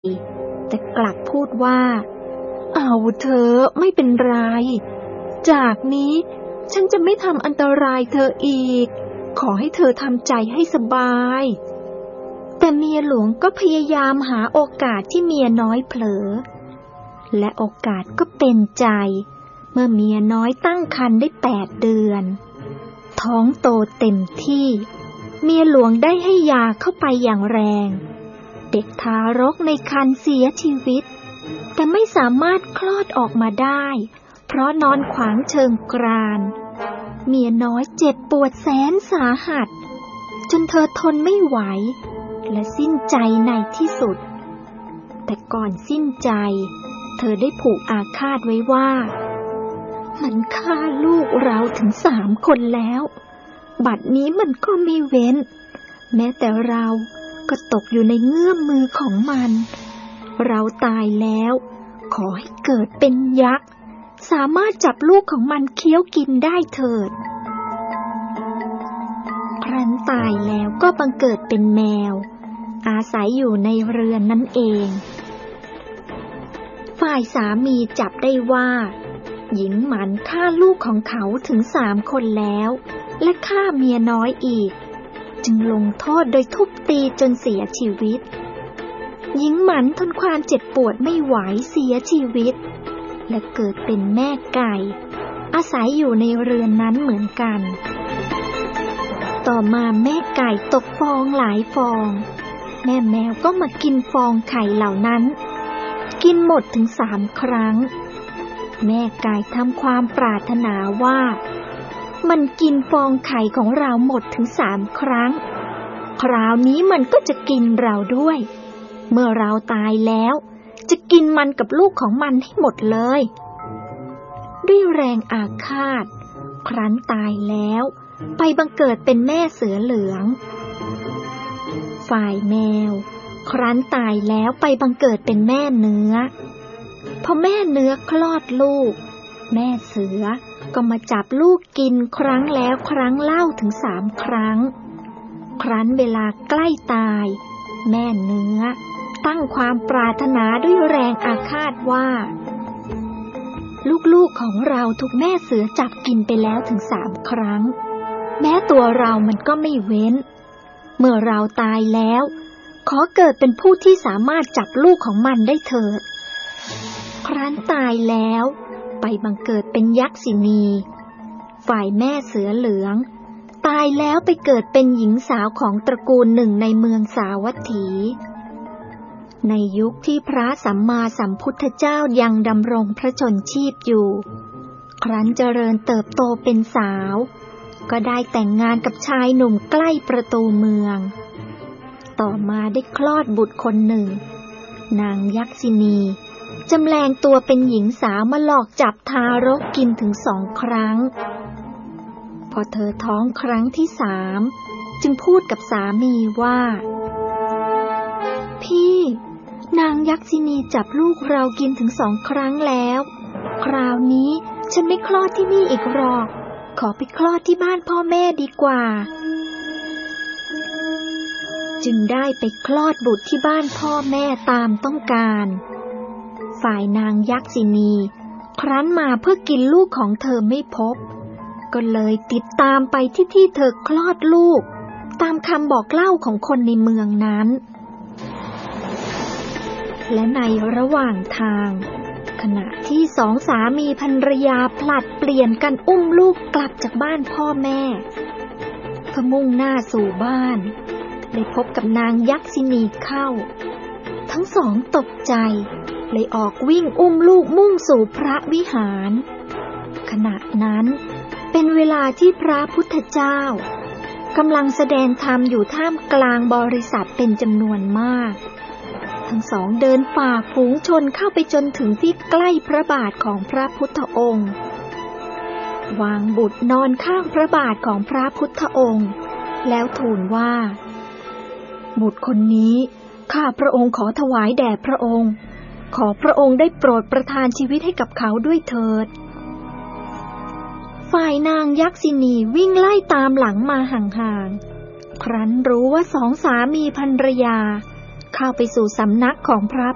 แต่กลับพูดว่าเอาเธอไม่เป็นไรจากนี้ฉันจะไม่ทำอันตรายเธออีกขอให้เธอทำใจให้สบายแต่เมียหลวงก็พยายามหาโอกาสที่เมียน้อยเผลอและโอกาสก็เป็นใจเมื่อเมียน้อยตั้งครรภ์ได้8 เดือนท้องโตเต็มที่เมียหลวงได้ให้ยาเข้าไปอย่างแรงเด็กทารกในครรภ์เสียชีวิตแต่ไม่สามารถคลอดออกมาได้เพราะนอนขวางเชิงกรานเมียน้อยเจ็บปวดแสนสาหัสจนเธอทนไม่ไหวและสิ้นใจในที่สุดแต่ก่อนสิ้นใจเธอได้ผูกอาฆาตไว้ว่ามันฆ่าลูกเราถึง3 คนแล้วบัดนี้มันก็ไม่เว้นแม้แต่เราก็ตกอยู่ในเงื้อมมือของมันเราตายแล้วขอให้เกิดเป็นยักษ์สามารถจับลูกของมันเคี้ยวกินได้เถิดครั้นตายแล้วก็บังเกิดเป็นแมวอาศัยอยู่ในเรือนนั่นเองฝ่ายสามีจับได้ว่าหญิงหมันฆ่าลูกของเขาถึง3 คนแล้วและฆ่าเมียน้อยอีกจึงลงโทษโดยทุบตีจนเสียชีวิตหญิงหมันทนความเจ็บปวดไม่ไหวเสียชีวิตและเกิดเป็นแม่ไก่อาศัยอยู่ในเรือนนั้นเหมือนกันต่อมาแม่ไก่ตกฟองหลายฟองแม่แมวก็มากินฟองไข่เหล่านั้นกินหมดถึง3 ครั้งแม่ไก่ทำความปรารถนาว่ามันกินฟองไข่ของเราหมดถึง3 ครั้งคราวนี้มันก็จะกินเราด้วยเมื่อเราตายแล้วจะกินมันกับลูกของมันให้หมดเลยด้วยแรงอาฆาตครั้นตายแล้วไปบังเกิดเป็นแม่เสือเหลืองฝ่ายแมวครั้นตายแล้วไปบังเกิดเป็นแม่เนื้อพอแม่เนื้อคลอดลูกแม่เสือก็มาจับลูกกินครั้งแล้วครั้งเล่าถึง3 ครั้งครั้นเวลาใกล้ตายแม่เนื้อตั้งความปรารถนาด้วยแรงอาฆาตว่าลูกๆของเราถูกแม่เสือจับกินไปแล้วถึง3 ครั้งแม้ตัวเรามันก็ไม่เว้นเมื่อเราตายแล้วขอเกิดเป็นผู้ที่สามารถจับลูกของมันได้เถิดครั้นตายแล้วไปบังเกิดเป็นยักษินีฝ่ายแม่เสือเหลืองตายแล้วไปเกิดเป็นหญิงสาวของตระกูลหนึ่งในเมืองสาวัตถีในยุคที่พระสัมมาสัมพุทธเจ้ายังดำรงพระชนชีพอยู่ครั้นเจริญเติบโตเป็นสาวก็ได้แต่งงานกับชายหนุ่มใกล้ประตูเมืองต่อมาได้คลอดบุตรคนหนึ่งนางยักษินีจำแรงตัวเป็นหญิงสาวมาหลอกจับทารกกินถึง2 ครั้งพอเธอท้องครั้งที่3จึงพูดกับสามีว่าพี่นางยักษินีจับลูกเรากินถึง2 ครั้งแล้วคราวนี้ฉันไม่คลอดที่นี่อีกหรอกขอไปคลอดที่บ้านพ่อแม่ดีกว่าจึงได้ไปคลอดบุตรที่บ้านพ่อแม่ตามต้องการฝ่ายนางยักษินีครั้นมาเพื่อกินลูกของเธอไม่พบก็เลยติดตามไปที่เธอคลอดลูกตามคำบอกเล่าของคนในเมืองนั้นและในระหว่างทางขณะที่2 สามีภรรยาผลัดเปลี่ยนกันอุ้มลูกกลับจากบ้านพ่อแม่ก็มุ่งหน้าสู่บ้านได้พบกับนางยักษินีเข้าทั้ง2ตกใจเลยออกวิ่งอุ้มลูกมุ่งสู่พระวิหารขณะนั้นเป็นเวลาที่พระพุทธเจ้ากำลังแสดงธรรมอยู่ท่ามกลางบริษัทเป็นจำนวนมากทั้ง2เดินฝ่าฝูงชนเข้าไปจนถึงที่ใกล้พระบาทของพระพุทธองค์วางบุตรนอนข้างพระบาทของพระพุทธองค์แล้วทูลว่าบุตรคนนี้ข้าพระองค์ขอถวายแด่พระองค์ขอพระองค์ได้โปรดประทานชีวิตให้กับเขาด้วยเถิดฝ่ายนางยักษินีวิ่งไล่ตามหลังมาห่างๆครั้นรู้ว่า2 สามีภรรยาเข้าไปสู่สำนักของพระ